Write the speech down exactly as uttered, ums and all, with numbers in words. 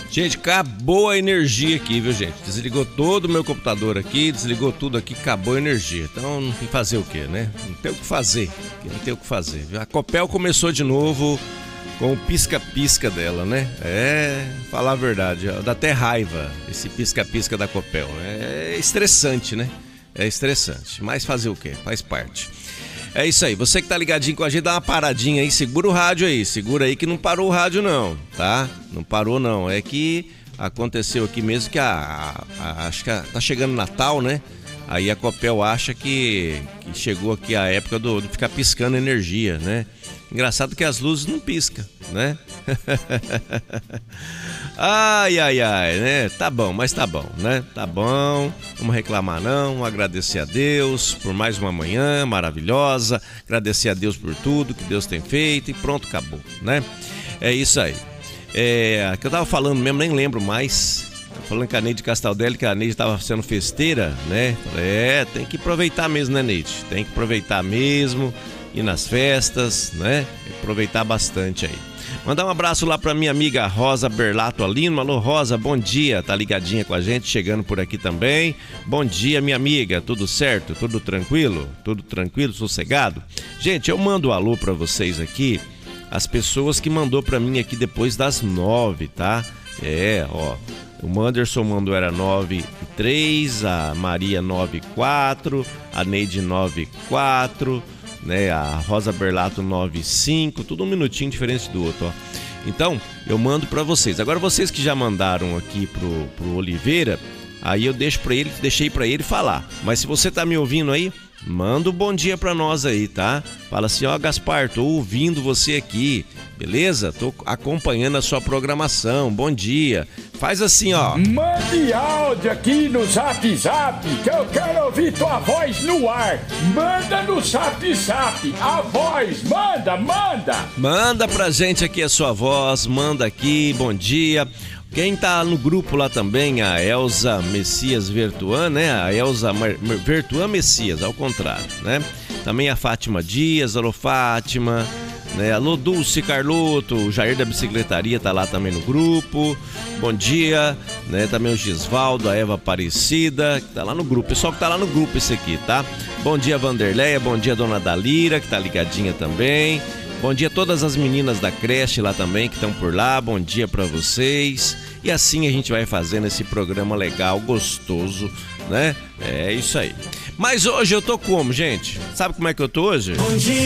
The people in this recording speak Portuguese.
Gente, acabou a energia aqui, viu, gente? Desligou todo o meu computador aqui, desligou tudo aqui, acabou a energia. Então, não tem fazer o quê, né? Não tem o que fazer, não tem o que fazer. A Copel começou de novo com o pisca-pisca dela, né? É, falar a verdade, ó, dá até raiva esse pisca-pisca da Copel. É estressante, né? É estressante, mas fazer o quê? Faz parte. É isso aí, você que tá ligadinho com a gente, dá uma paradinha aí, segura o rádio aí, segura aí que não parou o rádio não, tá? Não parou não, é que aconteceu aqui mesmo que a, a, a acho que a, tá chegando Natal, né? Aí a Copel acha que, que chegou aqui a época do, de ficar piscando energia, né? Engraçado que as luzes não piscam, né? Ai, ai, ai, né? Tá bom, mas tá bom, né? Tá bom, vamos reclamar não, vamos agradecer a Deus por mais uma manhã maravilhosa, agradecer a Deus por tudo que Deus tem feito e pronto, acabou, né? É isso aí. É, que eu tava falando mesmo, nem lembro mais. Falando com a Neide Castaldelli, que a Neide estava sendo festeira, né? É, tem que aproveitar mesmo, né, Neide? Tem que aproveitar mesmo, ir nas festas, né? Aproveitar bastante aí. Mandar um abraço lá pra minha amiga Rosa Berlato Alino. Alô, Rosa, bom dia, tá ligadinha com a gente, chegando por aqui também. Bom dia, minha amiga, tudo certo? Tudo tranquilo? Tudo tranquilo, sossegado? Gente, eu mando um alô pra vocês aqui, as pessoas que mandou pra mim aqui depois das nove, tá? É, ó, o Manderson mandou era nove e três, a Maria nove e quatro, a Neide nove e quatro, né, a Rosa Berlato nove e cinco, tudo um minutinho diferente do outro, ó. Então, eu mando pra vocês. Agora vocês que já mandaram aqui pro, pro Oliveira, aí eu deixo pra ele, deixei pra ele falar. Mas se você tá me ouvindo aí, manda um bom dia pra nós aí, tá? Fala assim, ó, Gaspar, tô ouvindo você aqui, beleza? Tô acompanhando a sua programação, bom dia. Faz assim, ó. Mande áudio aqui no Zap Zap, que eu quero ouvir tua voz no ar. Manda no Zap Zap, a voz, manda, manda. Manda pra gente aqui a sua voz, manda aqui, bom dia. Quem tá no grupo lá também, a Elza Messias Vertuan, né? A Elza Mar... Vertuan Messias, ao contrário, né? Também a Fátima Dias, alô Fátima, né? Alô Dulce Carloto, o Jair da Bicicletaria tá lá também no grupo. Bom dia, né? Também o Gisvaldo, a Eva Aparecida, que tá lá no grupo. Pessoal que tá lá no grupo esse aqui, tá? Bom dia, Vanderleia, bom dia, Dona Dalira, que tá ligadinha também. Bom dia a todas as meninas da creche lá também que estão por lá, bom dia pra vocês. E assim a gente vai fazendo esse programa legal, gostoso, né? É isso aí. Mas hoje eu tô como, gente? Sabe como é que eu tô hoje? Bom dia.